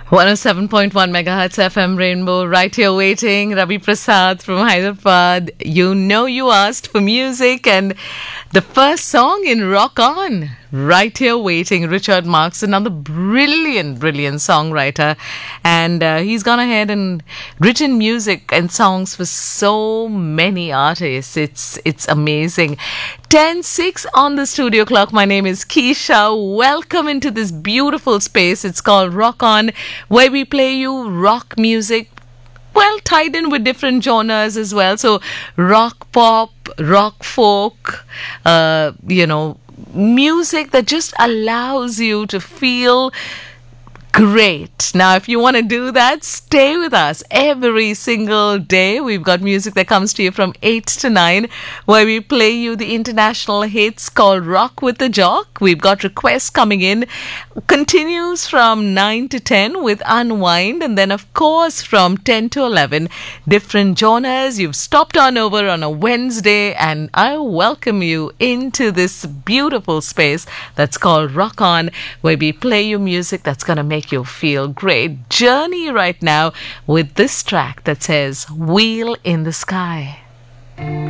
107.1 megahertz FM Rainbow, right here waiting. Ravi Prasad from Hyderabad. You know you asked for music, and the first song in Rock On, right here waiting. Richard Marx, another brilliant songwriter, and he's gone ahead and written music and songs for so many artists. It's amazing. 10:06 on the studio clock. My name is Keisha. Welcome into this beautiful space. It's called Rock On, where we play you rock music, well, tied in with different genres as well. So rock pop, rock folk, music that just allows you to feel great. Now, if you want to do that, stay with us every single day. We've got music that comes to you from 8 to 9, where we play you the international hits called Rock with the Jock. We've got requests coming in. Continues from 9 to 10 with Unwind. And then, of course, from 10 to 11, different genres. You've stopped on over on a Wednesday, and I welcome you into this beautiful space that's called Rock On, where we play you music that's going to make you feel great. Journey right now with this track that says Wheel in the Sky.